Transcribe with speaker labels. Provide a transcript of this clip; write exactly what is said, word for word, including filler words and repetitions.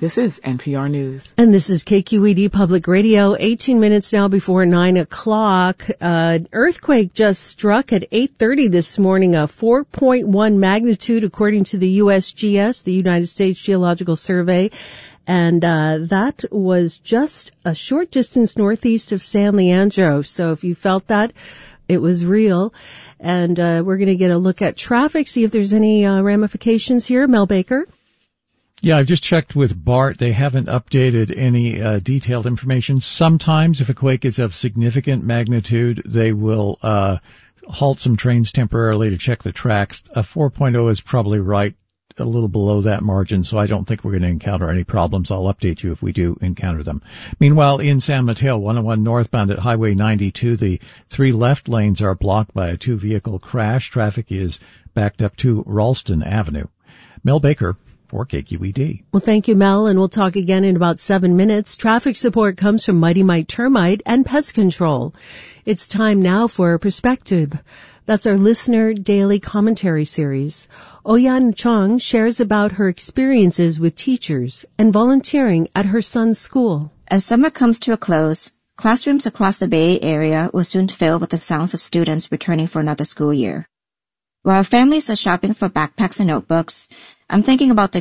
Speaker 1: This is N P R News.
Speaker 2: And this is K Q E D Public Radio, eighteen minutes now before nine o'clock. Uh, earthquake just struck at eight thirty this morning, a four point one magnitude according to the U S G S, the United States Geological Survey. And uh that was just a short distance northeast of San Leandro. So if you felt that, it was real. And uh we're going to get a look at traffic, see if there's any uh, ramifications here. Mel Baker.
Speaker 3: Yeah, I've just checked with BART. They haven't updated any uh, detailed information. Sometimes if a quake is of significant magnitude, they will uh halt some trains temporarily to check the tracks. A four point oh is probably right, a little below that margin, so I don't think we're going to encounter any problems. I'll update you if we do encounter them. Meanwhile, in San Mateo, one oh one northbound at Highway ninety-two, the three left lanes are blocked by a two-vehicle crash. Traffic is backed up to Ralston Avenue. Mel Baker for K Q E D.
Speaker 2: Well, thank you, Mel, and we'll talk again in about seven minutes. Traffic support comes from Mighty Mite Termite and Pest Control. It's time now for Perspective. That's our listener daily commentary series. Oyan Chong shares about her experiences with teachers and volunteering at her son's school.
Speaker 4: As summer comes to a close, classrooms across the Bay Area will soon fill with the sounds of students returning for another school year. While families are shopping for backpacks and notebooks, I'm thinking about the